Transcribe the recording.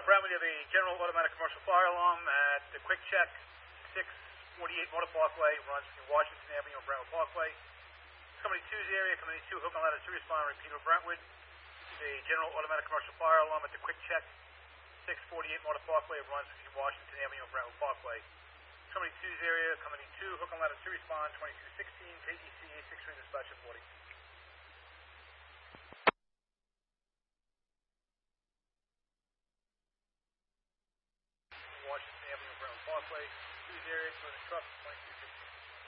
Brentwood, you have a general automatic commercial fire alarm at the Quick Check, 648 Motor Parkway, runs between Washington Avenue and Brentwood Parkway. Company 2's area, Company 2, hook and ladder 2, respond, repeat of Brentwood. The general automatic commercial fire alarm at the Quick Check, 648 Motor Parkway, runs between Washington Avenue and Brentwood Parkway. Company 2's area, Company 2, hook and ladder 2, respond, 2216, KDC 863, dispatch at 40. Washington Avenue, Brentwood Parkway, 2's area, to the truck, 2216.